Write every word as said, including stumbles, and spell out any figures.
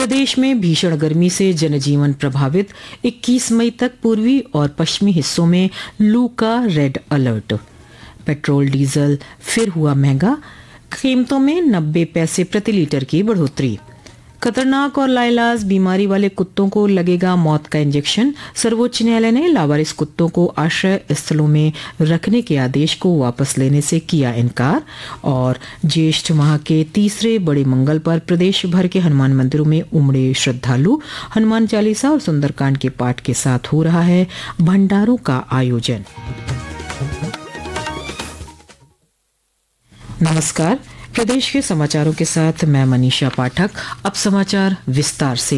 प्रदेश में भीषण गर्मी से जनजीवन प्रभावित। इक्कीस मई तक पूर्वी और पश्चिमी हिस्सों में लू का रेड अलर्ट। पेट्रोल डीजल फिर हुआ महंगा, कीमतों में नब्बे पैसे प्रति लीटर की बढ़ोतरी। खतरनाक और लाइलाज बीमारी वाले कुत्तों को लगेगा मौत का इंजेक्शन। सर्वोच्च न्यायालय ने लावारिस कुत्तों को आश्रय स्थलों में रखने के आदेश को वापस लेने से किया इनकार। और ज्येष्ठ माह के तीसरे बड़े मंगल पर प्रदेश भर के हनुमान मंदिरों में उमड़े श्रद्धालु। हनुमान चालीसा और सुंदरकांड के पाठ के साथ हो रहा है भंडारों का आयोजन। नमस्कार, प्रदेश के समाचारों के साथ मैं मनीषा पाठक। अब समाचार विस्तार से।